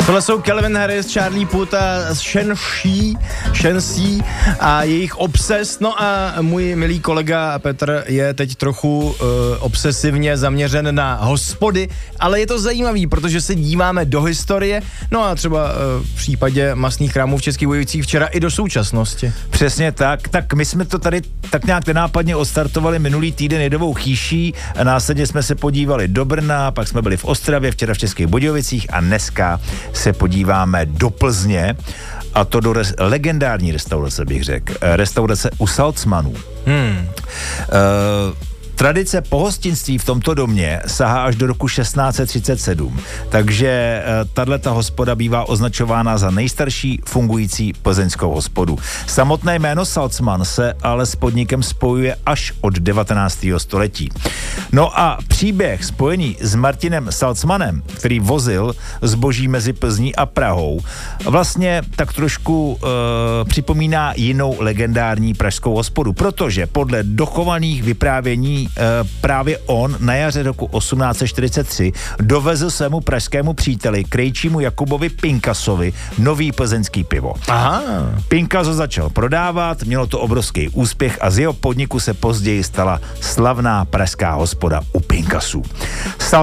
Tohle jsou Calvin Harris, Charlie Puth a Shensi a jejich obses. No a můj milý kolega Petr je teď trochu obsesivně zaměřen na hospody, ale je to zajímavý, protože se díváme do historie, no a třeba v případě masných krámů v Českých Budějovicích včera i do současnosti. Přesně tak. Tak my jsme to tady tak nějak nenápadně odstartovali minulý týden Jedovou chýší, a následně jsme se podívali do Brna, pak jsme byli v Ostravě, včera v Českých Budějovicích a dneska se podíváme do Plzně, a to do legendární restaurace, bych řekl. Restaurace u Salzmanů. Tradice pohostinství v tomto domě sahá až do roku 1637, takže tato hospoda bývá označována za nejstarší fungující plzeňskou hospodu. Samotné jméno Salzman se ale s podnikem spojuje až od 19. století. No a příběh spojený s Martinem Salzmanem, který vozil zboží mezi Plzní a Prahou, vlastně tak trošku připomíná jinou legendární pražskou hospodu, protože podle dochovaných vyprávění právě on na jaře roku 1843 dovezl svému pražskému příteli, krejčímu Jakubovi Pinkasovi, nový plzeňský pivo. Aha. Pinkas ho začal prodávat, mělo to obrovský úspěch a z jeho podniku se později stala slavná pražská hospoda u Pinkasů.